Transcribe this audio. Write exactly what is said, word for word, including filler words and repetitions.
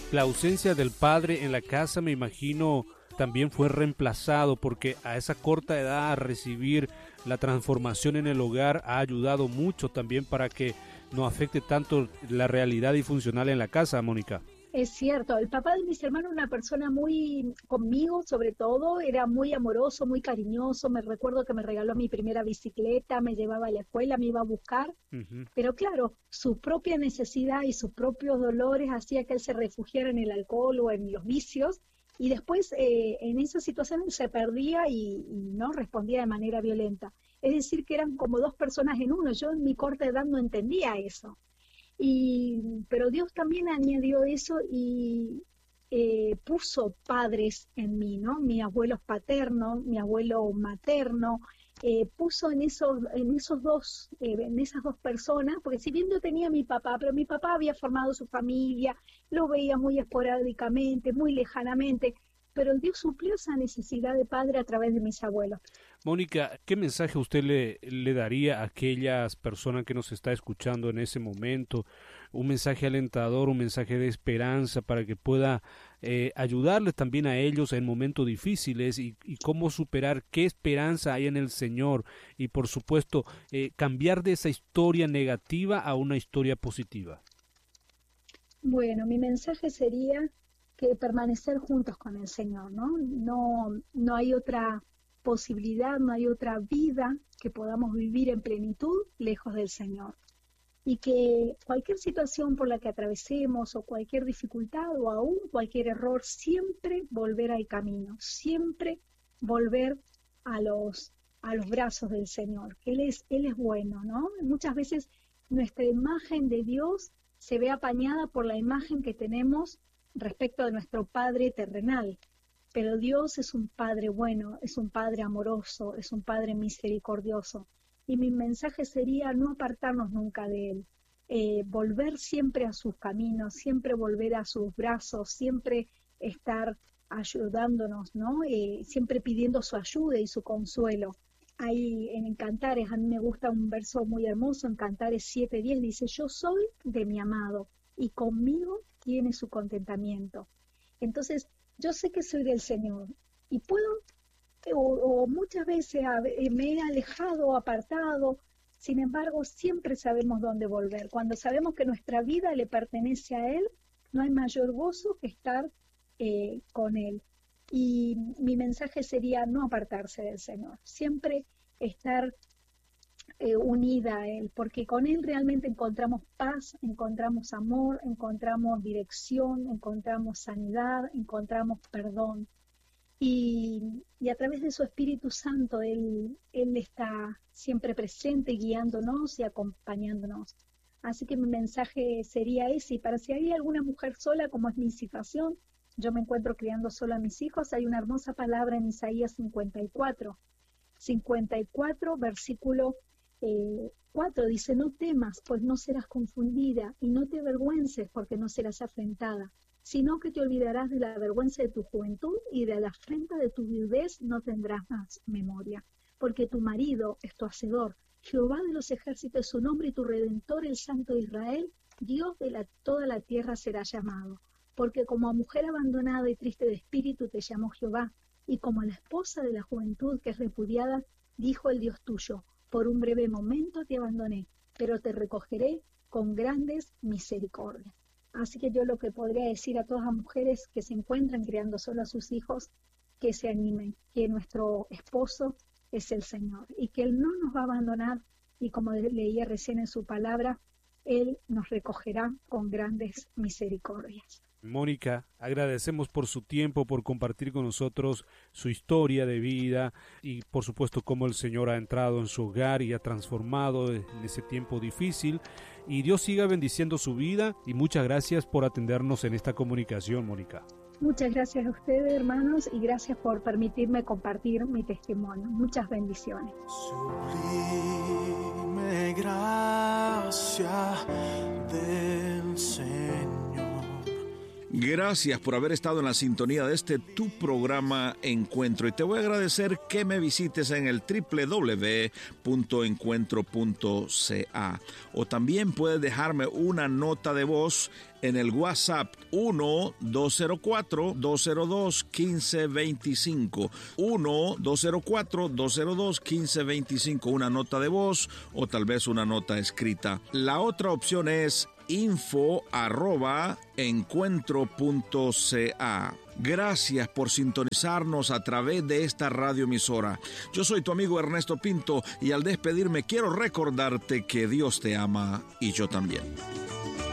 La ausencia del padre en la casa, me imagino, también fue reemplazado, porque a esa corta edad a recibir la transformación en el hogar ha ayudado mucho también para que no afecte tanto la realidad disfuncional en la casa, Mónica. Es cierto, el papá de mis hermanos era una persona muy, conmigo sobre todo, era muy amoroso, muy cariñoso. Me recuerdo que me regaló mi primera bicicleta, me llevaba a la escuela, me iba a buscar. Uh-huh. Pero claro, su propia necesidad y sus propios dolores hacía que él se refugiara en el alcohol o en los vicios, y después eh, en esa situación se perdía y, y no respondía de manera violenta. Es decir, que eran como dos personas en uno. Yo en mi corta edad no entendía eso. Y, pero Dios también añadió eso y eh, puso padres en mí, ¿no? Mi abuelo paterno, mi abuelo materno, eh, puso en esos, en esos dos, eh, en esas dos personas, porque si bien yo tenía a mi papá, pero mi papá había formado su familia, lo veía muy esporádicamente, muy lejanamente, pero Dios suplió esa necesidad de padre a través de mis abuelos. Mónica, ¿qué mensaje usted le, le daría a aquellas personas que nos está escuchando en ese momento? Un mensaje alentador, un mensaje de esperanza para que pueda eh, ayudarles también a ellos en momentos difíciles y, y cómo superar, qué esperanza hay en el Señor y por supuesto eh, cambiar de esa historia negativa a una historia positiva. Bueno, mi mensaje sería que permanecer juntos con el Señor, ¿no? No, no hay otra posibilidad, no hay otra vida que podamos vivir en plenitud lejos del Señor. Y que cualquier situación por la que atravesemos o cualquier dificultad o aún cualquier error, siempre volver al camino, siempre volver a los, a los brazos del Señor, que Él es, Él es bueno, ¿no? Muchas veces nuestra imagen de Dios se ve apañada por la imagen que tenemos respecto de nuestro Padre terrenal. Pero Dios es un Padre bueno, es un Padre amoroso, es un Padre misericordioso. Y mi mensaje sería no apartarnos nunca de Él, eh, volver siempre a sus caminos, siempre volver a sus brazos, siempre estar ayudándonos, ¿no? Eh, siempre pidiendo su ayuda y su consuelo. Hay en Cantares, a mí me gusta un verso muy hermoso, en Cantares siete diez, dice: yo soy de mi amado y conmigo tiene su contentamiento. Entonces, yo sé que soy del Señor y puedo, o, o muchas veces me he alejado, apartado, sin embargo, siempre sabemos dónde volver. Cuando sabemos que nuestra vida le pertenece a Él, no hay mayor gozo que estar eh, con Él. Y mi mensaje sería no apartarse del Señor, siempre estar eh, unida a Él, porque con Él realmente encontramos paz, encontramos amor, encontramos dirección, encontramos sanidad, encontramos perdón. Y, y a través de su Espíritu Santo Él, Él está siempre presente, guiándonos y acompañándonos. Así que mi mensaje sería ese, y para si hay alguna mujer sola, como es mi situación, yo me encuentro criando sola a mis hijos, hay una hermosa palabra en Isaías cincuenta y cuatro, cincuenta y cuatro, versículo eh, cuatro, dice: no temas, pues no serás confundida, y no te avergüences, porque no serás afrentada, sino que te olvidarás de la vergüenza de tu juventud, y de la afrenta de tu viudez no tendrás más memoria, porque tu marido es tu hacedor, Jehová de los ejércitos es su nombre, y tu Redentor, el Santo de Israel, Dios de la, toda la tierra será llamado. Porque como a mujer abandonada y triste de espíritu te llamó Jehová, y como a la esposa de la juventud que es repudiada, dijo el Dios tuyo: por un breve momento te abandoné, pero te recogeré con grandes misericordias. Así que yo lo que podría decir a todas las mujeres que se encuentran criando solo a sus hijos, que se animen, que nuestro esposo es el Señor y que Él no nos va a abandonar, y como leía recién en su palabra, Él nos recogerá con grandes misericordias. Mónica, agradecemos por su tiempo, por compartir con nosotros su historia de vida y por supuesto cómo el Señor ha entrado en su hogar y ha transformado en ese tiempo difícil, y Dios siga bendiciendo su vida, y muchas gracias por atendernos en esta comunicación, Mónica. Muchas gracias a ustedes, hermanos, y gracias por permitirme compartir mi testimonio. Muchas bendiciones. Sublime gracia del Señor. Gracias por haber estado en la sintonía de este tu programa Encuentro, y te voy a agradecer que me visites en el doble u doble u doble u punto encuentro punto c a, o también puedes dejarme una nota de voz en el WhatsApp uno dos cero cuatro, dos cero dos, uno cinco dos cinco, uno dos cero cuatro, dos cero dos, uno cinco dos cinco, una nota de voz o tal vez una nota escrita. La otra opción es info arroba encuentro punto c a. Gracias por sintonizarnos a través de esta radioemisora. Yo soy tu amigo Ernesto Pinto, y al despedirme quiero recordarte que Dios te ama y yo también.